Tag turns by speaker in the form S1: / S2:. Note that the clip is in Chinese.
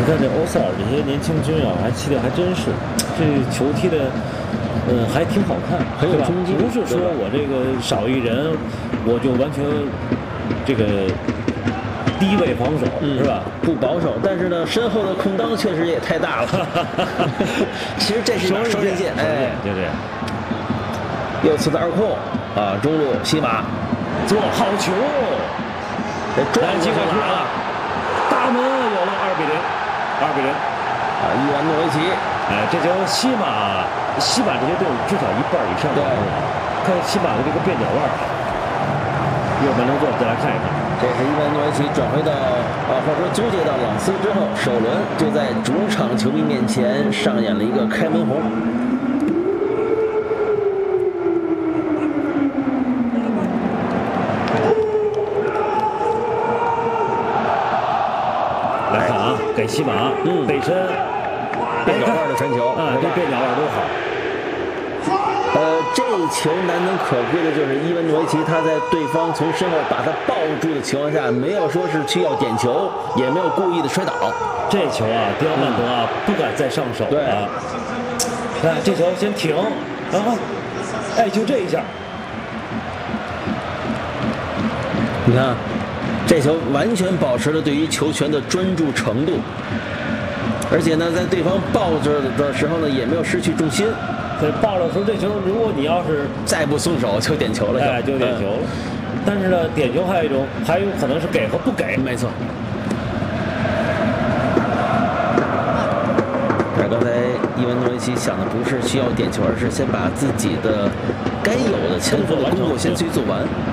S1: 看这欧塞尔这些年轻军啊，还踢的还真是，这球踢的，还挺好看，
S2: 很有冲击力。
S1: 不是说我这个少一人，我就完全这个低位防守，是吧？
S2: 不保守，但是呢，身后的空当确实也太大了。其实这是一把双刃剑，哎，
S1: 对对。
S2: 右侧的二控啊，中路西马
S1: 做好球，
S2: 这撞
S1: 机会出来了，大门有了2-0
S2: 啊，伊万诺维奇，
S1: 哎，这球西马这些队伍至少一半以上，
S2: 对，
S1: 看西马的这个变脚腕，右门能做，再来看一看，
S2: 这是伊万诺维奇转回到或者说租借到朗斯之后，首轮就在主场球迷面前上演了一个开门红。
S1: 来看啊，给西马，背身，
S2: 变脚腕的传球，
S1: 啊，这变脚腕多好。
S2: 这球难能可贵的就是伊万诺维奇他在对方从身后把他抱住的情况下，没有说是去要点球，也没有故意的摔倒。
S1: 这球啊，迪奥曼德啊，不敢再上手啊。看这球先停，然后，哎，就这一下，
S2: 你看。这球完全保持了对于球权的专注程度，而且呢，在对方抱着的时候呢，也没有失去重心。
S1: 对，抱着的时候，这球如果你要是
S2: 再不松手，就点球了，
S1: 哎，就点球了。但是呢，点球还有可能是给和不给。
S2: 没错。刚才伊万诺维奇想的不是需要点球，而是先把自己的该有的前锋的工作先去做完。